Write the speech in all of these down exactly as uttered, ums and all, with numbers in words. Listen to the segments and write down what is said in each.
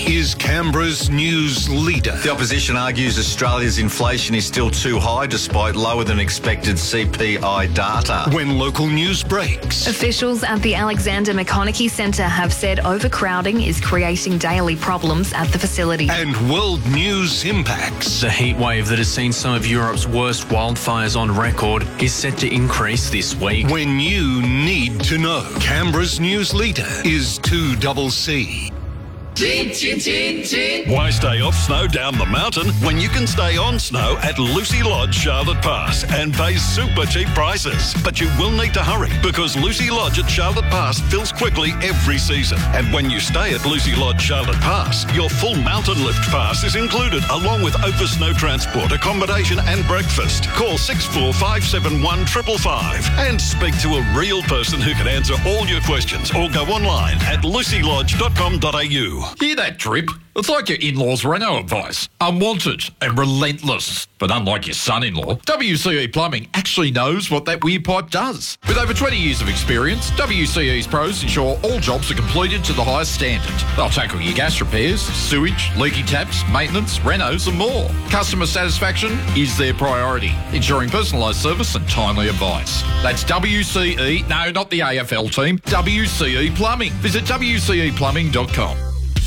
is Canberra's news leader. The opposition argues Australia's inflation is still too high despite lower than expected C P I data. When local news breaks. Officials at the Alexander McConaughey Centre have said overcrowding is creating daily problems at the facility. And world news impacts. The heatwave that has seen some of Europe's worst wildfires on record is set to increase this week. When you need to know. Canberra's news leader is two C C. Chin, chin, chin, chin. Why stay off snow down the mountain when you can stay on snow at Lucy Lodge Charlotte Pass and pay super cheap prices? But you will need to hurry because Lucy Lodge at Charlotte Pass fills quickly every season. And when you stay at Lucy Lodge Charlotte Pass, your full mountain lift pass is included along with over snow transport, accommodation and breakfast. Call six four five seven one five five five and speak to a real person who can answer all your questions or go online at lucy lodge dot com dot a u. Hear that drip? It's like your in-laws' Renault advice. Unwanted and relentless. But unlike your son-in-law, W C E Plumbing actually knows what that weir pipe does. With over twenty years of experience, W C E's pros ensure all jobs are completed to the highest standard. They'll tackle your gas repairs, sewage, leaky taps, maintenance, renos and more. Customer satisfaction is their priority, ensuring personalised service and timely advice. That's W C E, no, not the A F L team, W C E Plumbing. Visit w c e plumbing dot com.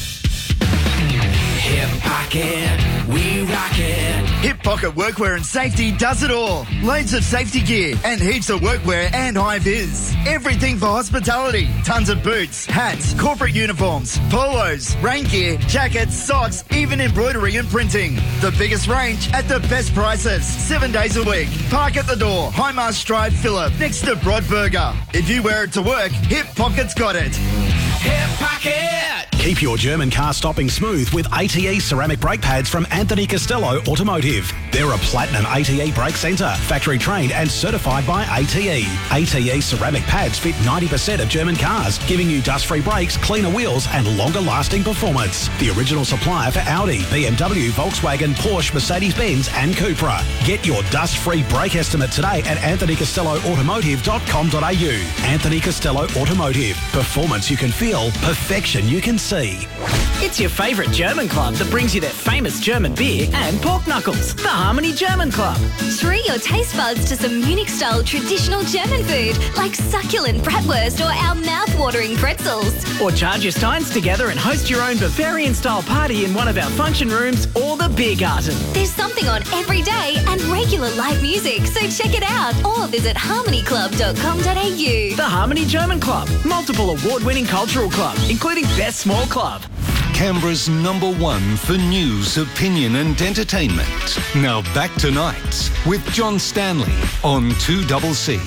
Hip Pocket, we rock it. Hip Pocket Workwear and Safety does it all. Loads of safety gear and heaps of workwear and high-vis. Everything for hospitality. Tons of boots, hats, corporate uniforms, polos, rain gear, jackets, socks, even embroidery and printing. The biggest range at the best prices. Seven days a week. Park at the door. High Mast Drive, Phillip, next to Broadburger. If you wear it to work, Hip Pocket's got it. Hip Pocket. Keep your German car stopping smooth with A T E ceramic brake pads from Anthony Costello Automotive. They're a platinum A T E brake centre, factory trained and certified by A T E. A T E ceramic pads fit ninety percent of German cars, giving you dust-free brakes, cleaner wheels and longer-lasting performance. The original supplier for Audi, B M W, Volkswagen, Porsche, Mercedes-Benz and Cupra. Get your dust-free brake estimate today at anthony costello automotive dot com dot a u. Anthony Costello Automotive. Performance you can feel, perfection you can see. It's your favourite German club that brings you their famous German beer and pork knuckles, the Harmony German Club. Treat your taste buds to some Munich-style traditional German food like succulent bratwurst or our mouth-watering pretzels. Or charge your steins together and host your own Bavarian-style party in one of our function rooms or the Biergarten. There's something on every day and regular live music, so check it out or visit harmony club dot com dot a u. The Harmony German Club, multiple award-winning cultural club, including Best Small Club. Canberra's number one for news, opinion and entertainment. Now back to Nights with John Stanley on two C C.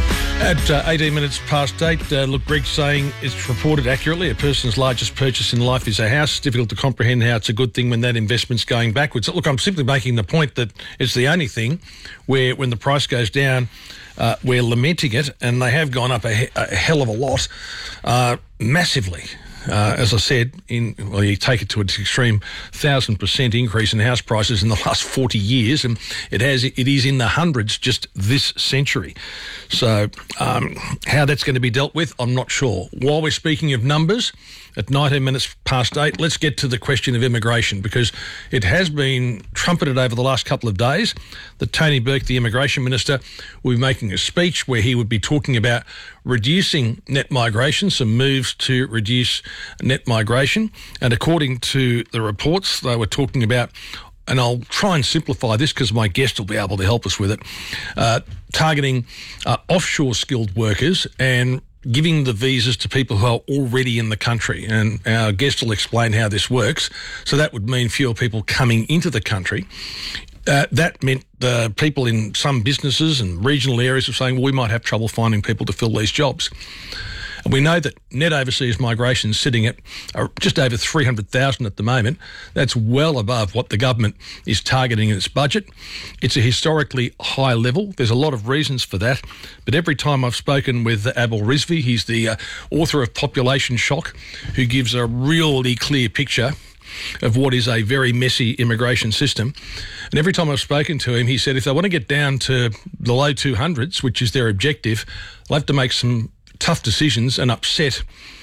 At uh, eighteen minutes past eight, uh, look, Greg's saying it's reported accurately. A person's largest purchase in life is a house. It's difficult to comprehend how it's a good thing when that investment's going backwards. Look, I'm simply making the point that it's the only thing where when the price goes down, uh, we're lamenting it, and they have gone up a, he- a hell of a lot, uh, massively. Uh, as I said, in well, you take it to its extreme, thousand percent increase in house prices in the last forty years, and it has it is in the hundreds just this century. So, um, how that's going to be dealt with, I'm not sure. While we're speaking of numbers, at nineteen minutes past eight, let's get to the question of immigration, because it has been trumpeted over the last couple of days that Tony Burke, the immigration minister, will be making a speech where he would be talking about reducing net migration, some moves to reduce net migration. And according to the reports, they were talking about, and I'll try and simplify this because my guest will be able to help us with it, uh, targeting uh, offshore skilled workers and giving the visas to people who are already in the country. And our guest will explain how this works. So that would mean fewer people coming into the country. Uh, that meant the people in some businesses and regional areas are saying, well, we might have trouble finding people to fill these jobs. And we know that net overseas migration is sitting at uh, just over three hundred thousand at the moment. That's well above what the government is targeting in its budget. It's a historically high level. There's a lot of reasons for that. But every time I've spoken with Abel Rizvi, he's the uh, author of Population Shock, who gives a really clear picture of what is a very messy immigration system. And every time I've spoken to him, he said if they want to get down to the low two hundreds, which is their objective, they'll have to make some tough decisions and upset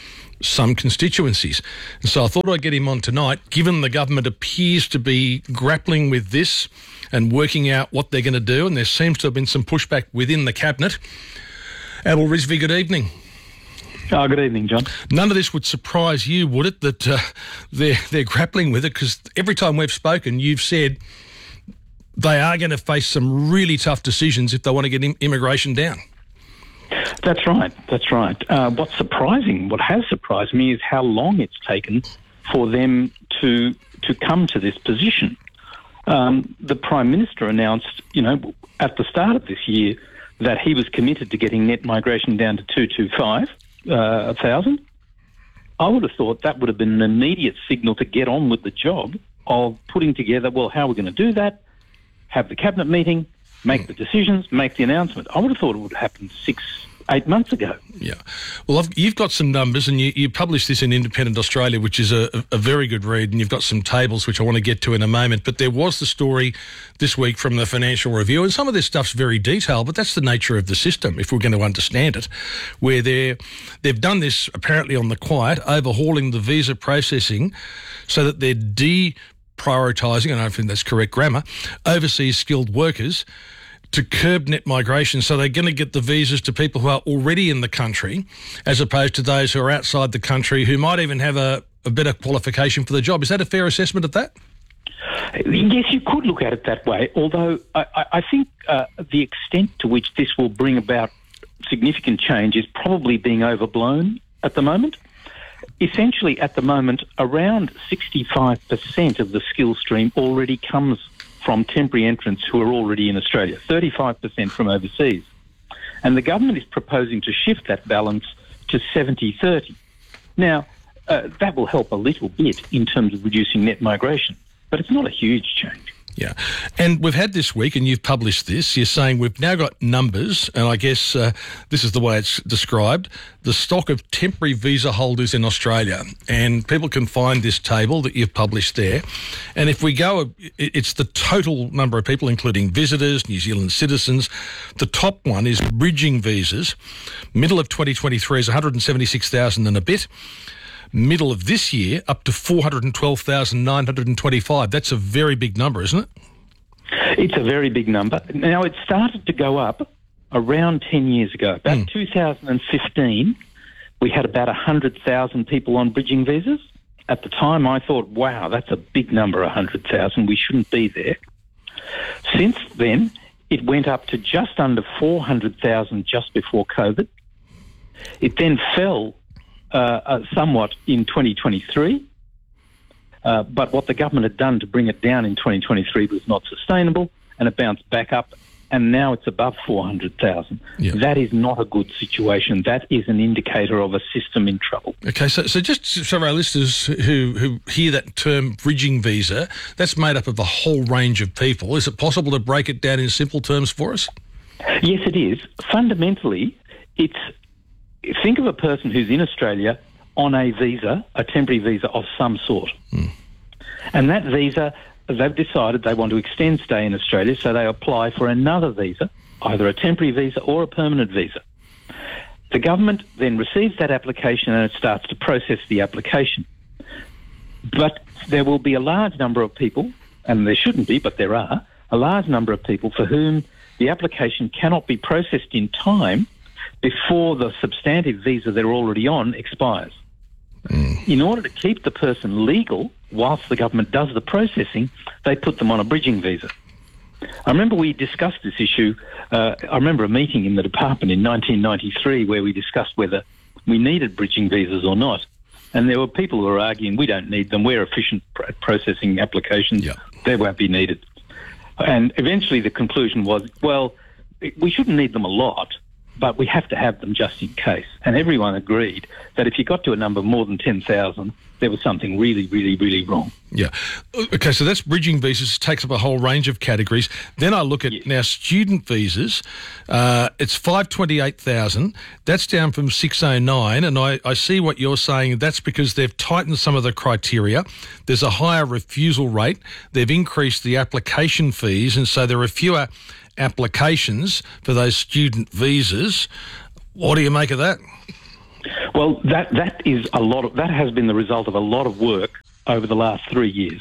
some constituencies. And so I thought I'd get him on tonight, given the government appears to be grappling with this and working out what they're going to do, and there seems to have been some pushback within the Cabinet. Adil Rizvi, good evening. Oh, good evening, John. None of this would surprise you, would it, that uh, they're, they're grappling with it? Because every time we've spoken, you've said they are going to face some really tough decisions if they want to get im- immigration down. That's right, that's right. Uh, what's surprising, what has surprised me is how long it's taken for them to to come to this position. Um, the Prime Minister announced, you know, at the start of this year that he was committed to getting net migration down to two hundred twenty-five thousand. Uh, I would have thought that would have been an immediate signal to get on with the job of putting together, well, how are we going to do that? Have the Cabinet meeting, make the decisions, make the announcement. I would have thought it would have happened six, eight months ago. Yeah. Well, I've, you've got some numbers, and you, you published this in Independent Australia, which is a, a very good read, and you've got some tables, which I want to get to in a moment. But there was the story this week from the Financial Review, and some of this stuff's very detailed, but that's the nature of the system, if we're going to understand it, where they're, they've done this apparently on the quiet, overhauling the visa processing so that they're de- prioritising, and I don't think that's correct grammar, overseas skilled workers to curb net migration. So they're going to get the visas to people who are already in the country as opposed to those who are outside the country who might even have a, a better qualification for the job. Is that a fair assessment of that? Yes, you could look at it that way, although I, I think uh, the extent to which this will bring about significant change is probably being overblown at the moment. Essentially, at the moment, around sixty-five percent of the skill stream already comes from temporary entrants who are already in Australia, thirty-five percent from overseas. And the government is proposing to shift that balance to seventy thirty. Now, uh, that will help a little bit in terms of reducing net migration, but it's not a huge change. Yeah. And we've had this week, and you've published this, you're saying we've now got numbers, and I guess uh, this is the way it's described, the stock of temporary visa holders in Australia. And people can find this table that you've published there. And if we go, it's the total number of people, including visitors, New Zealand citizens. The top one is bridging visas. Middle of twenty twenty-three is one hundred seventy-six thousand and a bit. Middle of this year, up to four hundred twelve thousand nine hundred twenty-five. That's a very big number, isn't it? It's a very big number. Now, it started to go up around ten years ago. About mm. two thousand fifteen, we had about one hundred thousand people on bridging visas. At the time, I thought, wow, that's a big number, one hundred thousand. We shouldn't be there. Since then, it went up to just under four hundred thousand just before COVID. It then fell Uh, uh, somewhat in twenty twenty-three, uh, but what the government had done to bring it down in twenty twenty-three was not sustainable, and it bounced back up, and now it's above four hundred thousand. Yeah. That is not a good situation. That is an indicator of a system in trouble. Okay, so so just so our listeners who, who hear that term bridging visa, that's made up of a whole range of people. Is it possible to break it down in simple terms for us? Yes, it is. Fundamentally, it's think of a person who's in Australia on a visa, a temporary visa of some sort. Mm. And that visa, they've decided they want to extend stay in Australia, so they apply for another visa, either a temporary visa or a permanent visa. The government then receives that application and it starts to process the application. But there will be a large number of people, and there shouldn't be, but there are, a large number of people for whom the application cannot be processed in time before the substantive visa they're already on expires. Mm. In order to keep the person legal whilst the government does the processing, they put them on a bridging visa. I remember we discussed this issue. Uh, I remember a meeting in the department in nineteen ninety-three where we discussed whether we needed bridging visas or not. And there were people who were arguing, we don't need them, we're efficient at processing applications, yeah. They won't be needed. And eventually the conclusion was, well, we shouldn't need them a lot, but we have to have them just in case. And everyone agreed that if you got to a number more than ten thousand, there was something really, really, really wrong. Yeah. Okay, so that's bridging visas, takes up a whole range of categories. Then I look at yes. now student visas. Uh, it's five hundred twenty-eight thousand. That's down from six hundred nine, and I, I see what you're saying. That's because they've tightened some of the criteria. There's a higher refusal rate. They've increased the application fees, and so there are fewer applications for those student visas. What do you make of that? Well, that that is a lot of that has been the result of a lot of work over the last three years.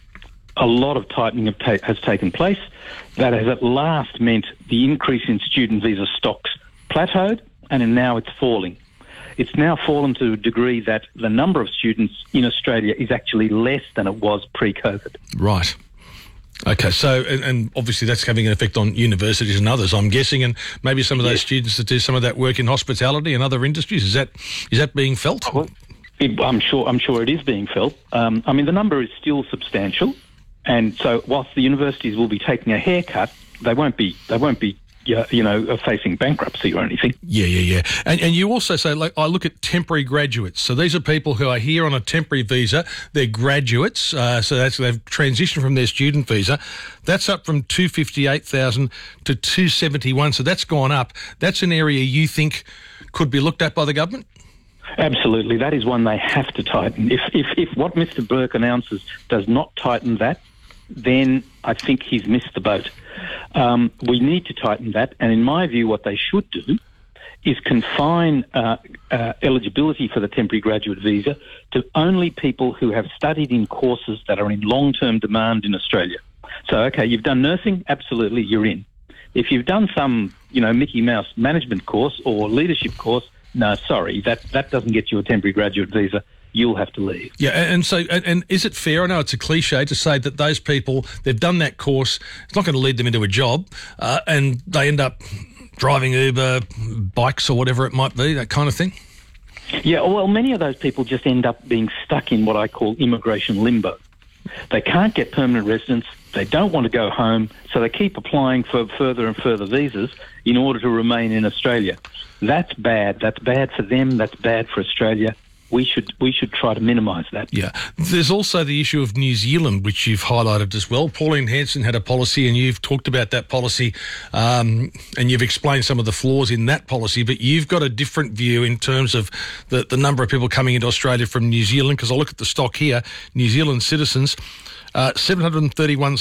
A lot of tightening have ta- has taken place. That has at last meant the increase in student visa stocks plateaued, and now it's falling. It's now fallen to a degree that the number of students in Australia is actually less than it was pre-COVID. Right. Okay, so, and, and obviously that's having an effect on universities and others, I'm guessing, and maybe some of those yes. students that do some of that work in hospitality and other industries. Is that is that being felt? Well, it, I'm sure I'm sure it is being felt. Um, I mean, the number is still substantial, and so whilst the universities will be taking a haircut, they won't be they won't be you know facing bankruptcy or anything. Yeah, yeah, yeah. And and you also say, like, I look at temporary graduates. So these are people who are here on a temporary visa. They're graduates, uh, so that's they've transitioned from their student visa. That's up from two hundred fifty-eight thousand to two hundred seventy-one. So that's gone up. That's an area you think could be looked at by the government? Absolutely. That is one they have to tighten. If if if what Mister Burke announces does not tighten that, then I think he's missed the boat. Um, we need to tighten that, and in my view, what they should do is confine uh, uh, eligibility for the temporary graduate visa to only people who have studied in courses that are in long-term demand in Australia. So, okay, you've done nursing, absolutely, you're in. If you've done some, you know, Mickey Mouse management course or leadership course, no, sorry, that, that doesn't get you a temporary graduate visa. You'll have to leave. Yeah, and so, and, and is it fair? I know it's a cliche to say that those people, they've done that course, it's not going to lead them into a job, uh, and they end up driving Uber, bikes or whatever it might be, that kind of thing? Yeah, well, many of those people just end up being stuck in what I call immigration limbo. They can't get permanent residence, they don't want to go home, so they keep applying for further and further visas in order to remain in Australia. That's bad. That's bad for them, that's bad for Australia. We should we should try to minimise that. Yeah. There's also the issue of New Zealand, which you've highlighted as well. Pauline Hanson had a policy, and you've talked about that policy, um, and you've explained some of the flaws in that policy, but you've got a different view in terms of the, the number of people coming into Australia from New Zealand, because I look at the stock here, New Zealand citizens, uh, seven hundred thirty-one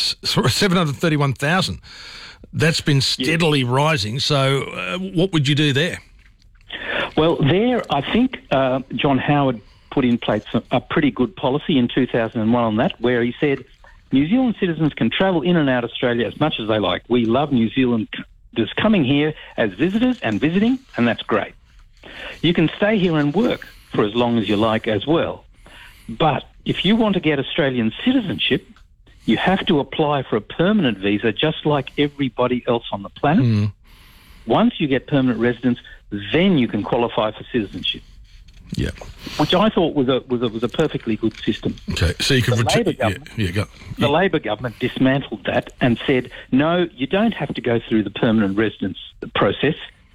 thousand. That's been steadily yeah. rising, so uh, what would you do there? Well, there, I think uh, John Howard put in place a, a pretty good policy in two thousand one on that, where he said New Zealand citizens can travel in and out Australia as much as they like. We love New Zealanders coming here as visitors and visiting, and that's great. You can stay here and work for as long as you like as well. But if you want to get Australian citizenship, you have to apply for a permanent visa just like everybody else on the planet. Mm. Once you get permanent residence, then you can qualify for citizenship. Yeah, which I thought was a was a was a perfectly good system. Okay, so you can the ret- Labor government, yeah, yeah, go. The yeah. Labor government dismantled that and said, no, you don't have to go through the permanent residence process.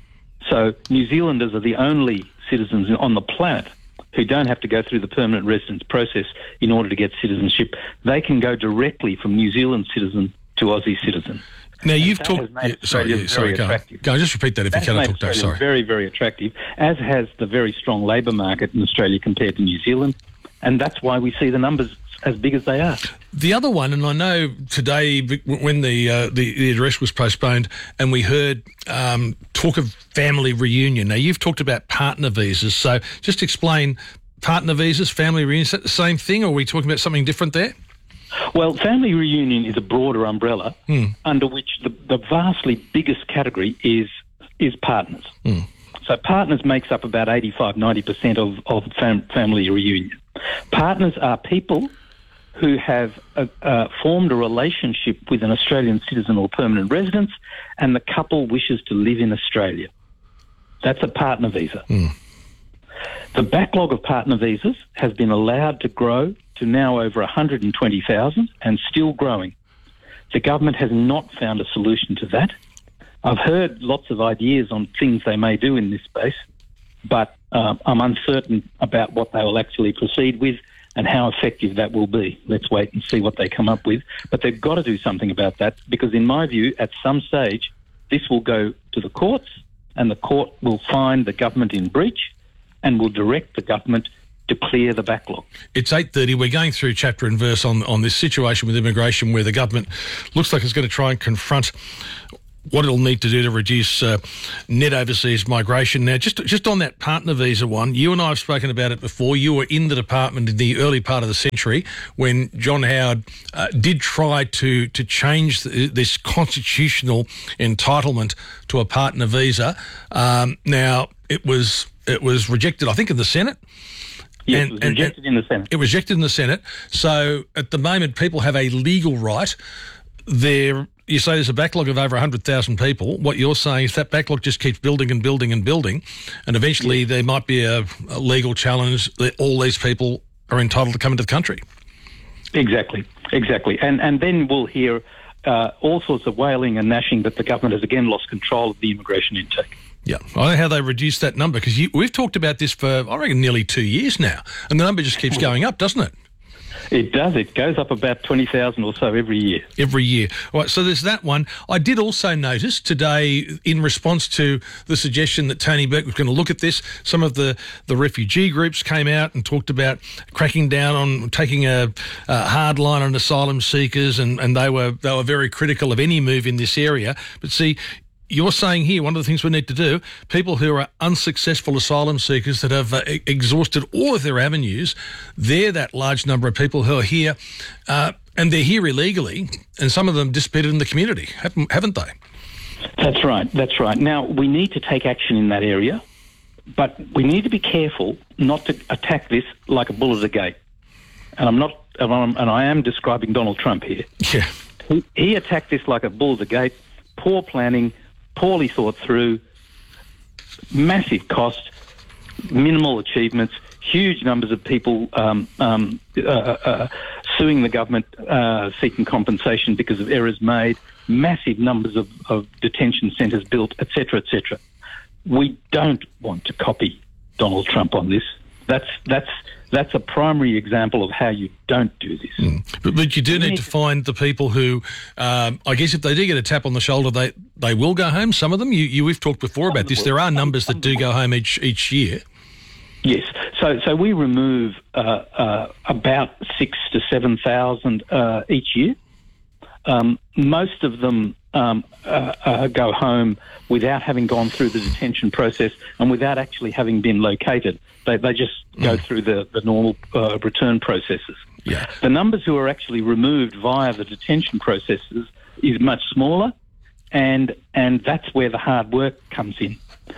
So New Zealanders are the only citizens on the planet who don't have to go through the permanent residence process in order to get citizenship. They can go directly from New Zealand citizen to Aussie citizen. Now, you've talked... Yeah, sorry, yeah, sorry, go on. Go on, just repeat that if that you can. Talk sorry. Very, very attractive, as has the very strong labour market in Australia compared to New Zealand, and that's why we see the numbers as big as they are. The other one, and I know today when the uh, the, the address was postponed and we heard um, talk of family reunion. Now, you've talked about partner visas, so just explain partner visas, family reunion, is that the same thing, or are we talking about something different there? Well, family reunion is a broader umbrella hmm. under which the, the vastly biggest category is is partners. Hmm. So partners makes up about eighty-five, ninety percent of, of fam- family reunion. Partners are people who have uh, uh, formed a relationship with an Australian citizen or permanent resident, and the couple wishes to live in Australia. That's a partner visa. Hmm. The backlog of partner visas has been allowed to grow to now over one hundred twenty thousand and still growing. The government has not found a solution to that. I've heard lots of ideas on things they may do in this space, but uh, I'm uncertain about what they will actually proceed with and how effective that will be. Let's wait and see what they come up with. But they've got to do something about that because, in my view, at some stage, this will go to the courts and the court will find the government in breach and will direct the government to clear the backlog. It's eight thirty. We're going through chapter and verse on, on this situation with immigration where the government looks like it's going to try and confront what it'll need to do to reduce uh, net overseas migration. Now, just just on that partner visa one, you and I have spoken about it before. You were in the department in the early part of the century when John Howard uh, did try to to change th- this constitutional entitlement to a partner visa. Um, now, it was it was rejected, I think, in the Senate. Yes, and, it was rejected and, in the Senate. It was rejected in the Senate. So at the moment, people have a legal right. There, you say there's a backlog of over one hundred thousand people. What you're saying is that backlog just keeps building and building and building, and eventually yes. there might be a, a legal challenge that all these people are entitled to come into the country. Exactly, exactly. And, and then we'll hear uh, all sorts of wailing and gnashing that the government has again lost control of the immigration intake. Yeah, I don't know how they reduced that number, because we've talked about this for, I reckon, nearly two years now, and the number just keeps going up, doesn't it? It does. It goes up about twenty thousand or so every year. Every year. All right, so there's that one. I did also notice today, in response to the suggestion that Tony Burke was going to look at this, some of the, the refugee groups came out and talked about cracking down on taking a, a hard line on asylum seekers, and, and they were they were very critical of any move in this area. But see, you're saying here, one of the things we need to do, people who are unsuccessful asylum seekers that have uh, exhausted all of their avenues, they're that large number of people who are here, uh, and they're here illegally, and some of them disappeared in the community, haven't, haven't they? That's right, that's right. Now, we need to take action in that area, but we need to be careful not to attack this like a bull at a gate. And I'm not, and, I'm, and I am describing Donald Trump here. Yeah. He, he attacked this like a bull at a gate, poor planning, poorly thought through, massive cost, minimal achievements, huge numbers of people um, um, uh, uh, suing the government, uh, seeking compensation because of errors made, massive numbers of, of detention centres built, et cetera, et cetera. We don't want to copy Donald Trump on this. That's that's that's a primary example of how you don't do this. Mm. But, but you do need to find the people who, um, I guess if they do get a tap on the shoulder, they, they will go home, some of them. You, you We've talked before about this. There are numbers that do go home each each year. Yes. So so we remove uh, uh, about six to seven thousand uh, each year. Um, most of them um, uh, uh, go home without having gone through the detention process and without actually having been located. They, they just mm. go through the, the normal uh, return processes. Yeah. The numbers who are actually removed via the detention processes is much smaller, and and that's where the hard work comes in.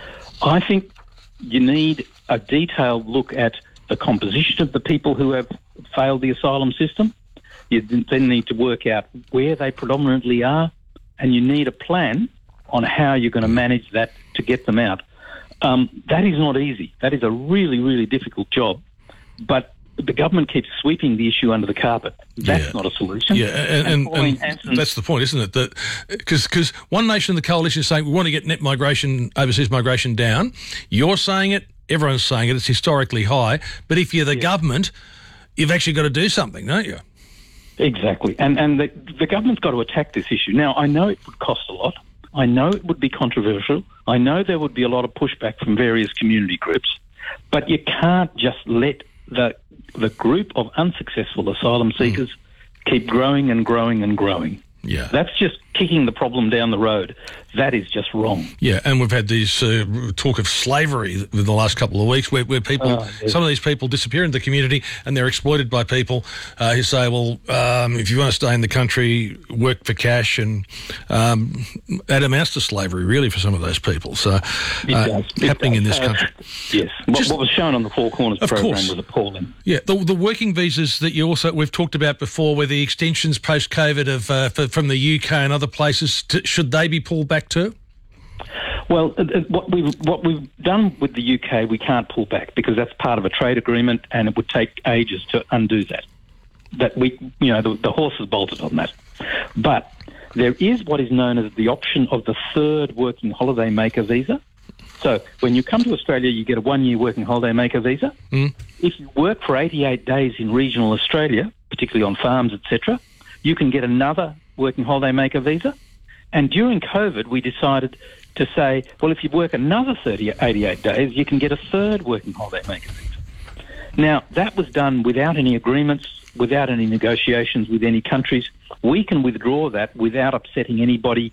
I think you need a detailed look at the composition of the people who have failed the asylum system. You then need to work out where they predominantly are, and you need a plan on how you're going to manage that to get them out. Um, that is not easy. That is a really, really difficult job. But the government keeps sweeping the issue under the carpet. That's yeah. not a solution. Yeah, and, and, and, and that's the point, isn't it? That because one nation in the coalition is saying we want to get net migration, overseas migration down. You're saying it. Everyone's saying it. It's historically high. But if you're the yeah. government, you've actually got to do something, don't you? Exactly. And and the, the government's got to attack this issue. Now, I know it would cost a lot. I know it would be controversial. I know there would be a lot of pushback from various community groups. But you can't just let the the group of unsuccessful asylum seekers mm. keep growing and growing and growing. Yeah. That's just kicking the problem down the road. That is just wrong. Yeah, and we've had these uh, talk of slavery in the last couple of weeks where, where people, oh, yes. some of these people disappear in the community and they're exploited by people uh, who say, well, um, if you want to stay in the country, work for cash, and um, that amounts to slavery, really, for some of those people. So, uh, happening in this country. Uh, yes. What, Just, what was shown on the Four Corners program course. was appalling. Yeah, the, the working visas that you also, we've talked about before, where the extensions post-COVID of uh, for, from the U K and other places, to, should they be pulled back too? Well, uh, what we've what we've done with the U K, we can't pull back because that's part of a trade agreement, and it would take ages to undo that. That we, you know, the, the horse is bolted on that. But there is what is known as the option of the third working holiday maker visa. So when you come to Australia, you get a one-year working holiday maker visa. Mm. If you work for eighty-eight days in regional Australia, particularly on farms, et cetera, you can get another working holiday maker visa. And during COVID, we decided to say, well, if you work another thirty, eighty-eight days, you can get a third working holiday maker visa. Now, that was done without any agreements, without any negotiations with any countries. We can withdraw that without upsetting anybody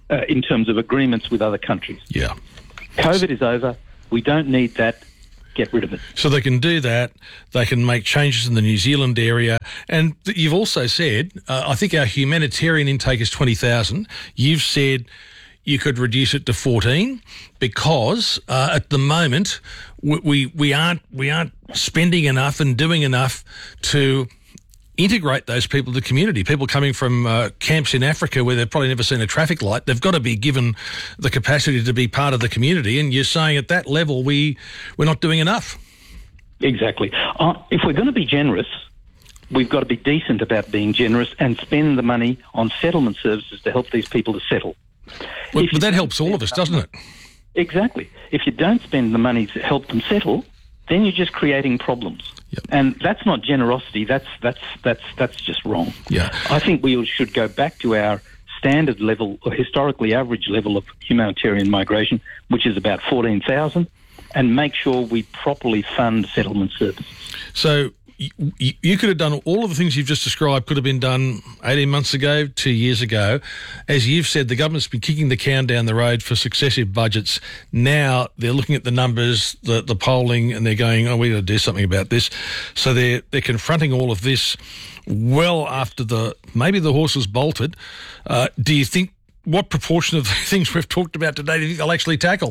uh, in terms of agreements with other countries. Yeah. COVID is over. We don't need that. Get rid of it. So they can do that. They can make changes in the New Zealand area. And you've also said, uh, I think our humanitarian intake is twenty thousand. You've said you could reduce it to fourteen because uh, at the moment we, we we aren't we aren't spending enough and doing enough to integrate those people to the community. People coming from uh, camps in Africa where they've probably never seen a traffic light, they've got to be given the capacity to be part of the community. And you're saying at that level we, we're not doing enough. Exactly. Uh, if we're going to be generous, we've got to be decent about being generous and spend the money on settlement services to help these people to settle. Well, but that helps all of us, doesn't it? Exactly. If you don't spend the money to help them settle, then you're just creating problems. Yep. And that's not generosity. That's that's that's that's just wrong. Yeah. I think we should go back to our standard level, or historically average level of humanitarian migration, which is about fourteen thousand, and make sure we properly fund settlement services. So you, you could have done all of the things you've just described could have been done eighteen months ago, two years ago. As you've said, the government's been kicking the can down the road for successive budgets. Now they're looking at the numbers, the, the polling, and they're going, oh, we've got to do something about this. So they're, they're confronting all of this well after the, maybe the horse has bolted. Uh, do you think, what proportion of the things we've talked about today do you think they'll actually tackle?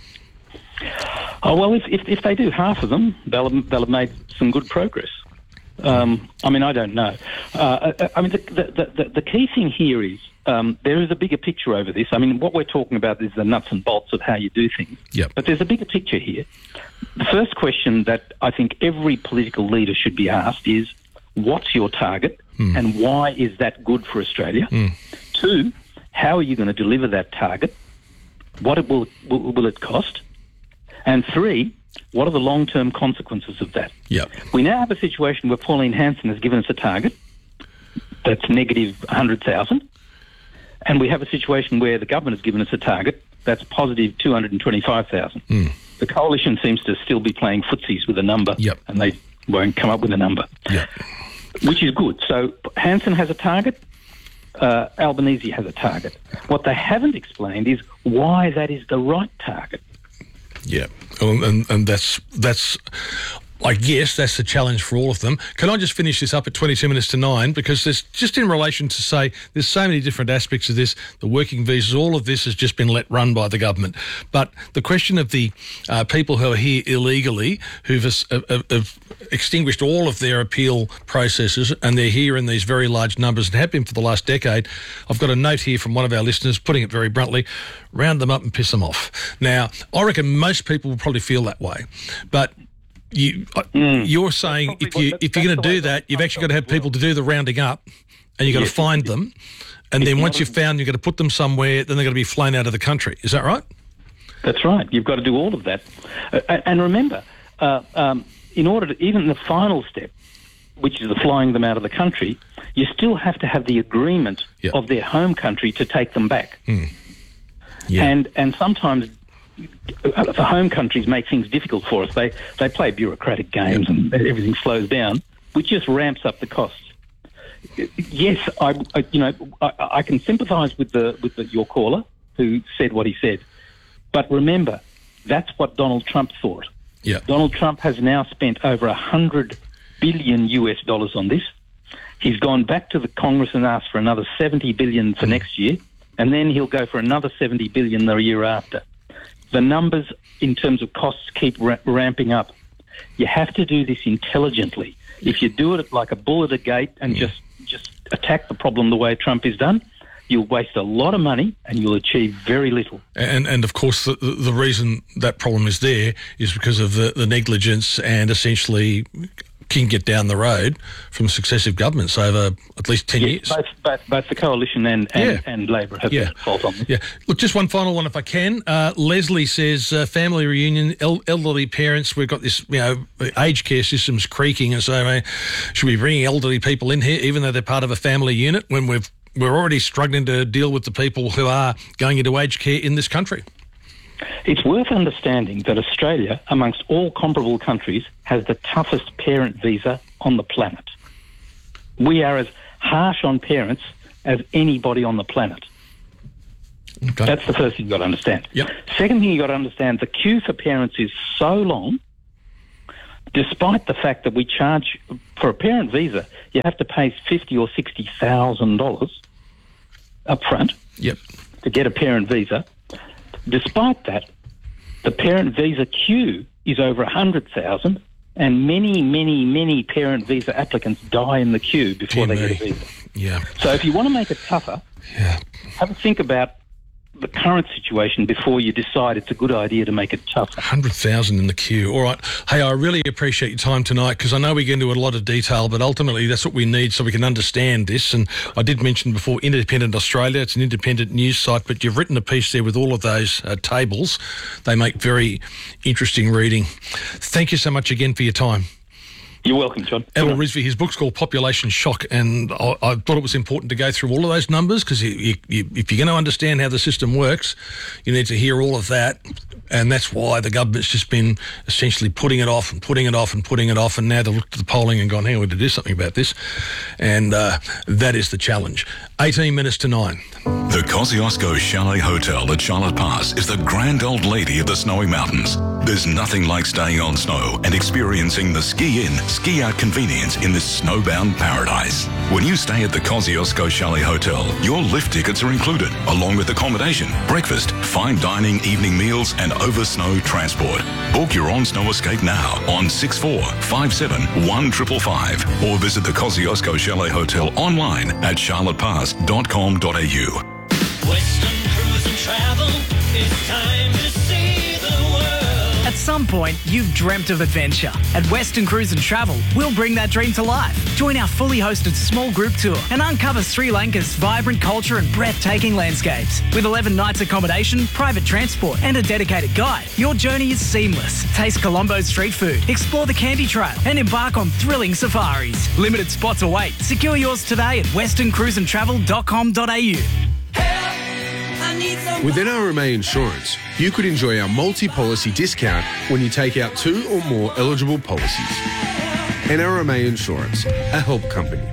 Oh, well, if, if if they do half of them, they'll have, they'll have made some good progress. Um, I mean, I don't know. Uh, I, I mean, the, the, the, the key thing here is um, there is a bigger picture over this. I mean, what we're talking about is the nuts and bolts of how you do things. Yep. But there's a bigger picture here. The first question that I think every political leader should be asked is, what's your target mm. and why is that good for Australia? Mm. Two, how are you going to deliver that target? What it will, will, will it cost? And three, what are the long-term consequences of that? Yep. We now have a situation where Pauline Hanson has given us a target that's negative one hundred thousand, and we have a situation where the government has given us a target that's positive two hundred twenty-five thousand. Mm. The coalition seems to still be playing footsies with a number, yep. and they won't come up with a number, yep. which is good. So Hanson has a target, uh, Albanese has a target. What they haven't explained is why that is the right target. Yeah, and, and and that's that's. I guess that's the challenge for all of them. Can I just finish this up at twenty-two minutes to nine? Because there's just in relation to say there's so many different aspects of this, the working visas, all of this has just been let run by the government. But the question of the uh, people who are here illegally, who've uh, uh, have extinguished all of their appeal processes and they're here in these very large numbers and have been for the last decade, I've got a note here from one of our listeners, putting it very bluntly, round them up and piss them off. Now, I reckon most people will probably feel that way. But You, mm. you're saying if you if you're going to do that, you've actually got to have people to do the rounding up, and you've got yes. to find them, and then once you've found, you've got to put them somewhere. Then they're going to be flown out of the country. Is that right? That's right. You've got to do all of that, uh, and remember, uh, um, in order to even the final step, which is the flying them out of the country, you still have to have the agreement yep. of their home country to take them back, mm. yeah. and and sometimes. The home countries make things difficult for us. They they play bureaucratic games and everything slows down, which just ramps up the costs. Yes, I, I you know I, I can sympathise with the with the, your caller who said what he said, but remember that's what Donald Trump thought. Yeah. Donald Trump has now spent over a hundred billion U S dollars on this. He's gone back to the Congress and asked for another seventy billion for mm. next year, and then he'll go for another seventy billion the year after. The numbers in terms of costs keep ra- ramping up. You have to do this intelligently. If you do it like a bull at a gate and just, just attack the problem the way Trump has done, you'll waste a lot of money and you'll achieve very little. And, and of course, the, the reason that problem is there is because of the, the negligence and essentially can get down the road from successive governments over at least ten yes, years. Both, both, both the Coalition and, and, yeah. and Labor have yeah. been fault on this. Yeah. Look, just one final one if I can. Uh, Leslie says, uh, family reunion, el- elderly parents, we've got this, you know, aged care system's creaking, and so uh, should we bring elderly people in here even though they're part of a family unit when we've, we're already struggling to deal with the people who are going into aged care in this country? It's worth understanding that Australia, amongst all comparable countries, has the toughest parent visa on the planet. We are as harsh on parents as anybody on the planet. Okay. That's the first thing you've got to understand. Yep. Second thing you've got to understand, the queue for parents is so long, despite the fact that we charge, for a parent visa, you have to pay fifty thousand dollars or sixty thousand dollars up front yep. to get a parent visa. Despite that, the parent visa queue is over one hundred thousand dollars, and many, many, many parent visa applicants die in the queue before Dear they me. get a visa. Yeah. So if you want to make it tougher, yeah. have a think about the current situation before you decide it's a good idea to make it tougher. one hundred thousand in the queue. All right. Hey, I really appreciate your time tonight, because I know we get into a lot of detail, but ultimately that's what we need so we can understand this. And I did mention before Independent Australia. It's an independent news site, but you've written a piece there with all of those uh, tables. They make very interesting reading. Thank you so much again for your time. You're welcome, John. Ethel Rizvi, his book's called Population Shock, and I, I thought it was important to go through all of those numbers, because you, you, you, if you're going to understand how the system works, you need to hear all of that, and that's why the government's just been essentially putting it off and putting it off and putting it off, and now they've looked at the polling and gone, hey, we need to do something about this, and uh, that is the challenge. eighteen minutes to nine. The Kosciuszko Chalet Hotel at Charlotte Pass is the grand old lady of the snowy mountains. There's nothing like staying on snow and experiencing the ski-in, ski-out convenience in this snowbound paradise. When you stay at the Kosciuszko Chalet Hotel, your lift tickets are included, along with accommodation, breakfast, fine dining, evening meals, and over-snow transport. Book your on-snow escape now on six four five seven one five five five or visit the Kosciuszko Chalet Hotel online at charlotte pass dot com dot a u. Western Cruise and Travel, it's time to see the world. At some point, you've dreamt of adventure. At Western Cruise and Travel, we'll bring that dream to life. Join our fully hosted small group tour and uncover Sri Lanka's vibrant culture and breathtaking landscapes. With eleven nights accommodation, private transport and a dedicated guide, your journey is seamless. Taste Colombo's street food, explore the Candy Trail and embark on thrilling safaris. Limited spots await. Secure yours today at western cruise and travel dot com dot a u. With N R M A Insurance, you could enjoy our multi-policy discount when you take out two or more eligible policies. N R M A Insurance, a help company.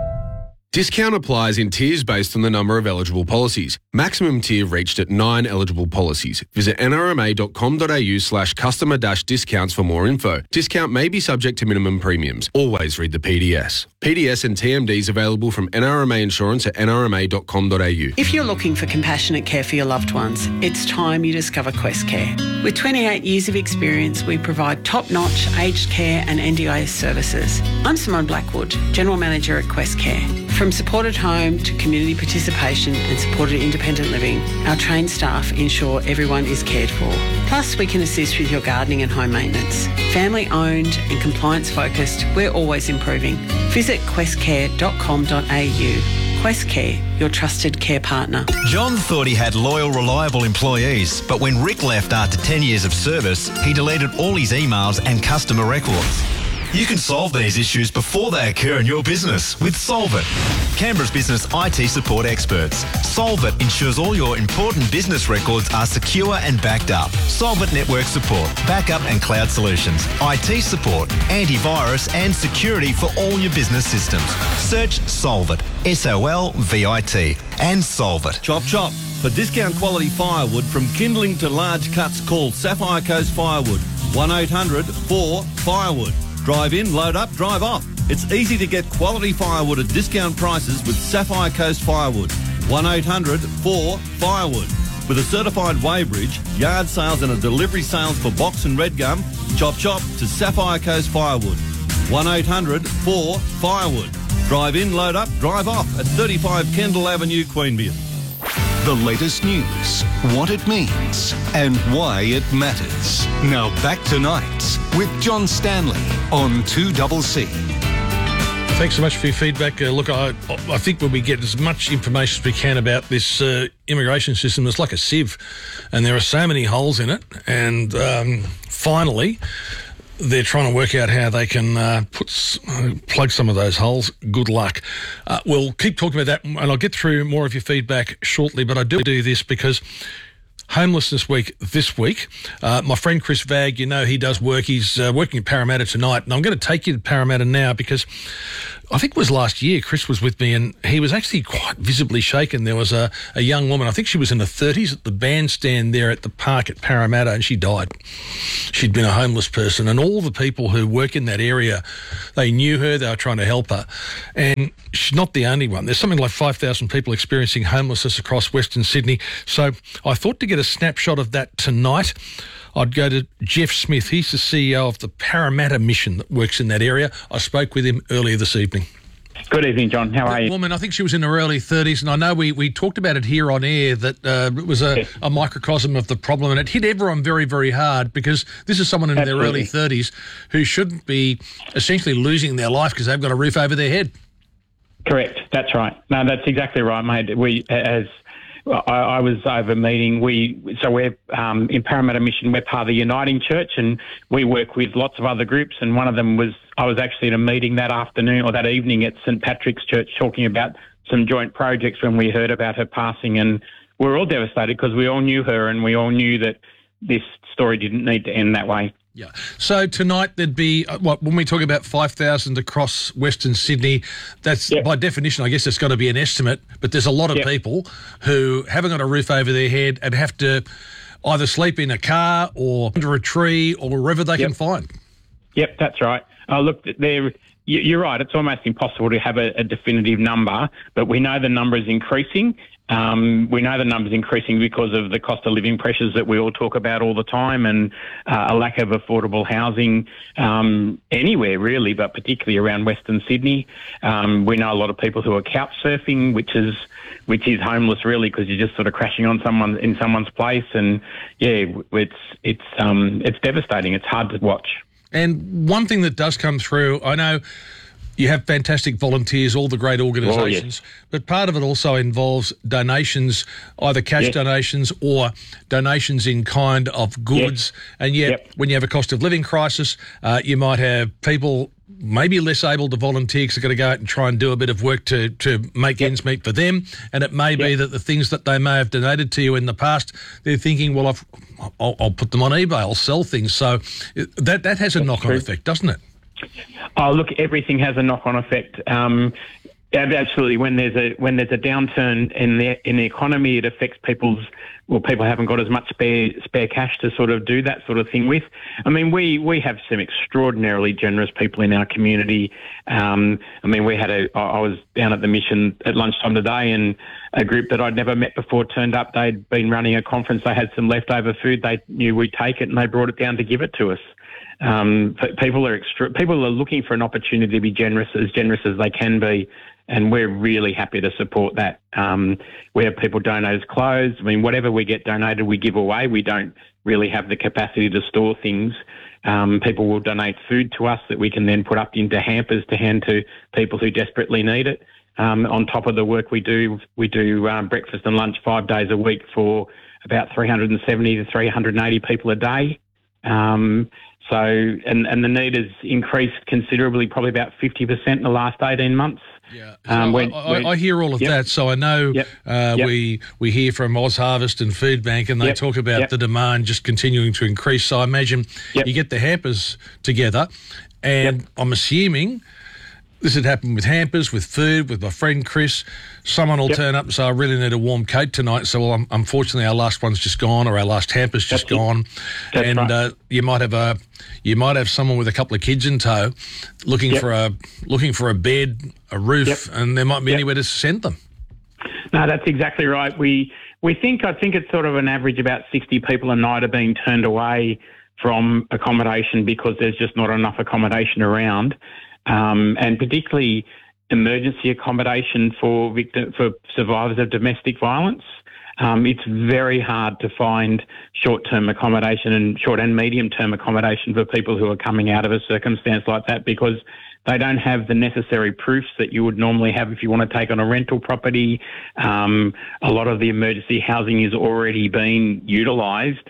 Discount applies in tiers based on the number of eligible policies. Maximum tier reached at nine eligible policies. Visit n r m a dot com dot a u slash customer dash discounts for more info. Discount may be subject to minimum premiums. Always read the P D S. P D S and T M Ds available from N R M A Insurance at n r m a dot com dot a u. If you're looking for compassionate care for your loved ones, it's time you discover Quest Care. With twenty-eight years of experience, we provide top-notch aged care and N D I S services. I'm Simone Blackwood, General Manager at Quest Care. From supported home to community participation and supported independent living, our trained staff ensure everyone is cared for. Plus, we can assist with your gardening and home maintenance. Family owned and compliance focused, we're always improving. Visit quest care dot com dot a u. Quest Care, your trusted care partner. John thought he had loyal, reliable employees, but when Rick left after ten years of service, he deleted all his emails and customer records. You can solve these issues before they occur in your business with Solvit, Canberra's business I T support experts. Solvit ensures all your important business records are secure and backed up. Solvit network support, backup and cloud solutions, I T support, antivirus and security for all your business systems. Search Solvit, S O L V I T, and Solvit. Chop chop. For discount quality firewood from kindling to large cuts, call Sapphire Coast Firewood. one eight hundred four firewood. Drive in, load up, drive off. It's easy to get quality firewood at discount prices with Sapphire Coast Firewood. one eight hundred four firewood. With a certified weighbridge, yard sales and a delivery sales for box and red gum, chop chop to Sapphire Coast Firewood. one eight hundred four firewood. Drive in, load up, drive off at thirty-five Kendall Avenue, Queanbeyan. The latest news, what it means, and why it matters. Now back to Nights with John Stanley on two C C. Thanks so much for your feedback. Uh, look, I, I think when we get as much information as we can about this uh, immigration system, it's like a sieve, and there are so many holes in it. And um, finally, they're trying to work out how they can uh, put uh, plug some of those holes. Good luck. Uh, we'll keep talking about that, and I'll get through more of your feedback shortly. But I do do this because Homelessness Week this week. Uh, my friend Chris Vagg, you know, he does work. He's uh, working at Parramatta tonight, and I'm going to take you to Parramatta now because I think it was last year, Chris was with me and he was actually quite visibly shaken. There was a, a young woman, I think she was in her thirties, at the bandstand there at the park at Parramatta, and she died. She'd been a homeless person, and all the people who work in that area, they knew her, they were trying to help her. And she's not the only one. There's something like five thousand people experiencing homelessness across Western Sydney. So I thought to get a snapshot of that tonight, I'd go to Jeff Smith. He's the C E O of the Parramatta Mission that works in that area. I spoke with him earlier this evening. Good evening, John. How are you? Woman, I think she was in her early thirties, and I know we, we talked about it here on air, that uh, it was a, a microcosm of the problem, and it hit everyone very, very hard, because this is someone in Absolutely. their early thirties who shouldn't be essentially losing their life because they've got a roof over their head. Correct. That's right. No, that's exactly right, mate. We, as I, I was over meeting, we so we're um, in Parramatta Mission, we're part of the Uniting Church, and we work with lots of other groups, and one of them was, I was actually at a meeting that afternoon or that evening at St Patrick's Church talking about some joint projects when we heard about her passing, and we were all devastated because we all knew her and we all knew that this story didn't need to end that way. Yeah. So tonight there'd be, uh, what, when we talk about five thousand across Western Sydney, that's yep. by definition, I guess it's got to be an estimate, but there's a lot of yep. people who haven't got a roof over their head and have to either sleep in a car or under a tree or wherever they yep. can find. Yep, that's right. Oh, look, they're, you're right. It's almost impossible to have a, a definitive number, but we know the number is increasing. Um, we know the number's increasing because of the cost of living pressures that we all talk about all the time, and uh, a lack of affordable housing um, anywhere really, but particularly around Western Sydney. Um, we know a lot of people who are couch surfing, which is which is homeless really, because you're just sort of crashing on someone in someone's place, and yeah, it's it's um, it's devastating. It's hard to watch. And one thing that does come through, I know you have fantastic volunteers, all the great organisations, oh, yes. but part of it also involves donations, either cash yes. donations or donations in kind of goods. Yes. And yet, yep. when you have a cost of living crisis, uh, you might have people maybe less able to volunteer because they're going to go out and try and do a bit of work to, to make yep. ends meet for them. And it may yep. be that the things that they may have donated to you in the past, they're thinking, well, I've, I'll, I'll put them on eBay, I'll sell things. So that, that has a That's knock-on true. effect, doesn't it? Oh, look, everything has a knock-on effect. Um, absolutely. When there's a when there's a downturn in the in the economy, it affects people's. Well, people haven't got as much spare spare cash to sort of do that sort of thing with. I mean, we we have some extraordinarily generous people in our community. Um, I mean, we had a. I was down at the mission at lunchtime today, and a group that I'd never met before turned up. They'd been running a conference. They had some leftover food. They knew we'd take it, and they brought it down to give it to us. Um, people are extra, people are looking for an opportunity to be generous, as generous as they can be, and we're really happy to support that. Um, we have people donate us clothes. I mean, whatever we get donated, we give away. We don't really have the capacity to store things. Um, people will donate food to us that we can then put up into hampers to hand to people who desperately need it. Um, on top of the work we do, we do um, breakfast and lunch five days a week for about three hundred seventy to three hundred eighty people a day. Um, So, and, and the need has increased considerably, probably about fifty percent in the last eighteen months. Yeah, so um, when, I, I, I hear all of yep. that. So I know yep. Uh, yep. we we hear from Oz Harvest and Food Bank, and they yep. talk about yep. the demand just continuing to increase. So I imagine yep. you get the hampers together, and yep. I'm assuming this had happened with hampers, with food, with my friend Chris. Someone will yep. turn up and say, I really need a warm coat tonight. So, well, um, unfortunately, our last one's just gone, or our last hamper's just That's gone. That's and right. uh, you might have a, you might have someone with a couple of kids in tow, looking yep. for a, looking for a bed, a roof, yep. and there might be yep. anywhere to send them. No, that's exactly right. We we think I think it's sort of an average about sixty people a night are being turned away from accommodation because there's just not enough accommodation around. Um, and particularly emergency accommodation for victim, for survivors of domestic violence. Um, it's very hard to find short-term accommodation and short and medium-term accommodation for people who are coming out of a circumstance like that, because they don't have the necessary proofs that you would normally have if you want to take on a rental property. Um, a lot of the emergency housing is already being utilised,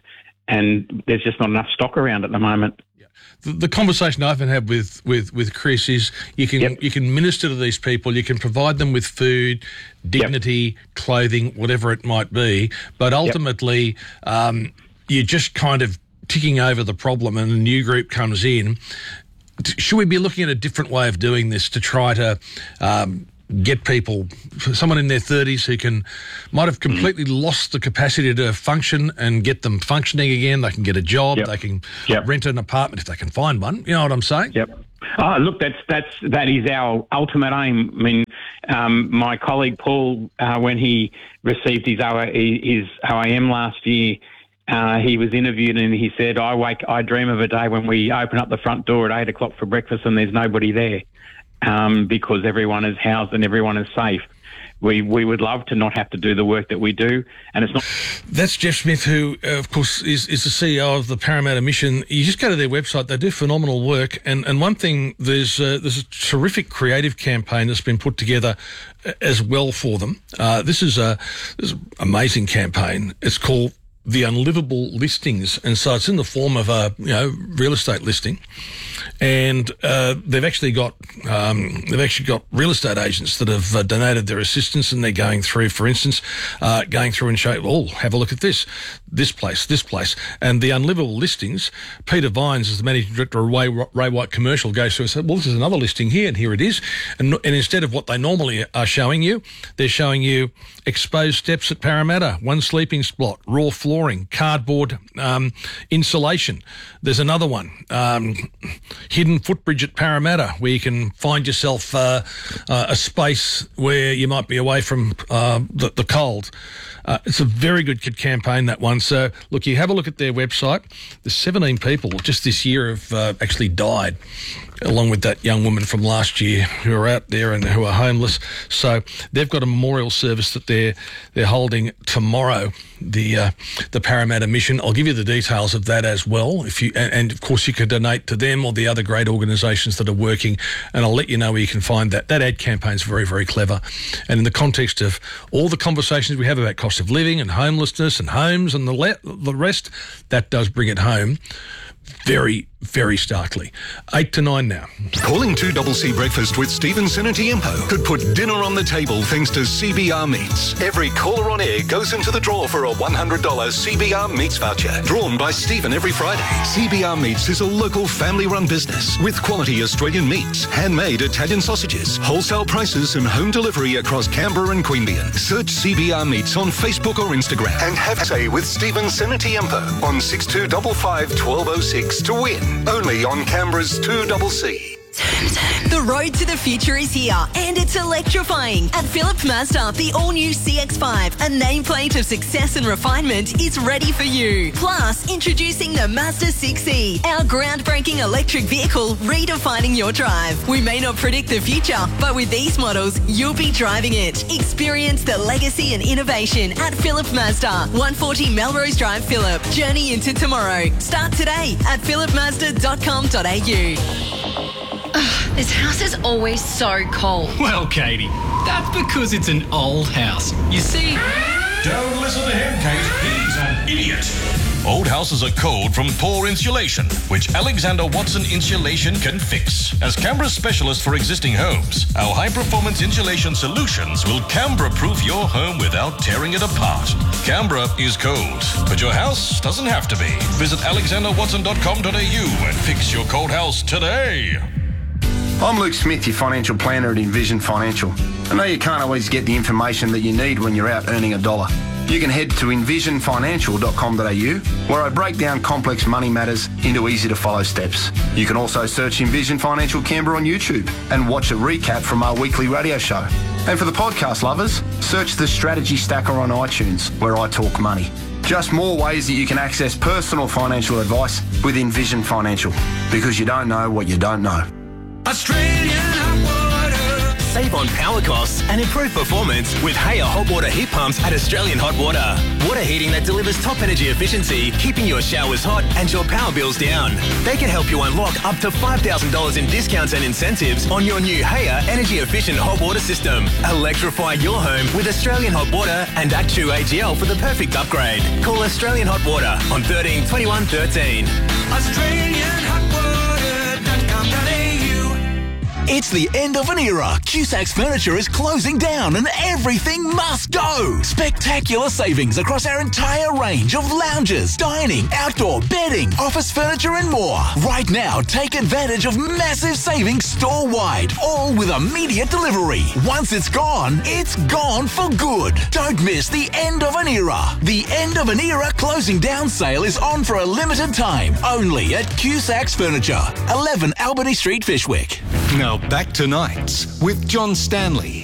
and there's just not enough stock around at the moment. The, the conversation I often have with, with, with Chris is you can yep. you can minister to these people, you can provide them with food, dignity, yep. clothing, whatever it might be, but ultimately yep. um, you're just kind of ticking over the problem, and a new group comes in. should we be looking at a different way of doing this to try to um, get people, someone in their thirties who can might have completely mm. lost the capacity to function, and get them functioning again? They can get a job, Yep. they can Yep. rent an apartment if they can find one. You know what I'm saying? Yep. Oh, look, that's that's that is our ultimate aim. I mean, um, my colleague Paul, uh, when he received his O- his O A M last year, uh, he was interviewed and he said, "I wake, I dream of a day when we open up the front door at eight o'clock for breakfast and there's nobody there, um, because everyone is housed and everyone is safe." We we would love to not have to do the work that we do, and it's not. That's Jeff Smith, who, uh, of course, is, is the C E O of the Parramatta Mission. You just go to their website; they do phenomenal work. And, and one thing, there's uh, there's a terrific creative campaign that's been put together as well for them. Uh, this is a this is an amazing campaign. It's called The Unlivable Listings, and so it's in the form of a you know real estate listing. And uh, they've actually got um, they've actually got real estate agents that have uh, donated their assistance, and they're going through, for instance, uh, going through and show, oh, have a look at this, this place, this place, and the Unlivable Listings. Peter Vines is the managing director of Ray, Ray White Commercial. Goes through and says, well, this is another listing here, and here it is. And, and instead of what they normally are showing you, they're showing you exposed steps at Parramatta, one sleeping spot, raw flooring, cardboard um, insulation. There's another one. Um, Hidden footbridge at Parramatta, where you can find yourself uh, uh, a space where you might be away from uh, the, the cold. Uh, it's a very good campaign, that one. So, look, you have a look at their website. There's seventeen people just this year have uh, actually died, along with that young woman from last year who are out there and who are homeless. So they've got a memorial service that they're they're holding tomorrow, the uh, the Parramatta Mission. I'll give you the details of that as well. If you and, and of course you can donate to them or the other great organisations that are working, and I'll let you know where you can find that. That ad campaign is very, very clever. And in the context of all the conversations we have about cost of living and homelessness and homes and the le- the rest, that does bring it home very, very starkly. Eight to nine now. Calling two C C Breakfast with Stephen Senetiempo could put dinner on the table thanks to C B R Meats. Every caller on air goes into the draw for a one hundred dollars C B R Meats voucher, drawn by Stephen every Friday. C B R Meats is a local family-run business with quality Australian meats, handmade Italian sausages, wholesale prices and home delivery across Canberra and Queanbeyan. Search C B R Meats on Facebook or Instagram and have a say with Stephen Senetiempo on six two five five, one two zero six to win. Only on Canberra's two C C. The road to the future is here, and it's electrifying. At Phillip Mazda, the all-new C X five, a nameplate of success and refinement, is ready for you. Plus, introducing the Mazda six E, our groundbreaking electric vehicle redefining your drive. We may not predict the future, but with these models, you'll be driving it. Experience the legacy and innovation at Phillip Mazda, one forty Melrose Drive, Phillip. Journey into tomorrow. Start today at phillip mazda dot com dot a u. Ugh, this house is always so cold. Well, Katie, that's because it's an old house. You see... Don't listen to him, Kate. He's an idiot. Old houses are cold from poor insulation, which Alexander Watson Insulation can fix. As Canberra's specialist for existing homes, our high-performance insulation solutions will Canberra-proof your home without tearing it apart. Canberra is cold, but your house doesn't have to be. Visit alexander watson dot com dot a u and fix your cold house today. I'm Luke Smith, your financial planner at Envision Financial. I know you can't always get the information that you need when you're out earning a dollar. You can head to envision financial dot com dot a u, where I break down complex money matters into easy-to-follow steps. You can also search Envision Financial Canberra on YouTube and watch a recap from our weekly radio show. And for the podcast lovers, search the Strategy Stacker on iTunes, where I talk money. Just more ways that you can access personal financial advice with Envision Financial, because you don't know what you don't know. Australian hot water. Save on power costs and improve performance with Haya hot water heat pumps at Australian Hot Water. Water heating that delivers top energy efficiency, keeping your showers hot and your power bills down. They can help you unlock up to five thousand dollars in discounts and incentives on your new Haya energy efficient hot water system. Electrify your home with Australian Hot Water and Actu A G L for the perfect upgrade. Call Australian Hot Water on thirteen twenty-one thirteen. Australian hot water dot com dot a u. It's the end of an era. Cusacks Furniture is closing down and everything must go. Spectacular savings across our entire range of lounges, dining, outdoor, bedding, office furniture and more. Right now, take advantage of massive savings store-wide, all with immediate delivery. Once it's gone, it's gone for good. Don't miss the end of an era. The end of an era closing down sale is on for a limited time, only at Cusacks Furniture, eleven Albany Street, Fishwick. Now back to Nights with John Stanley.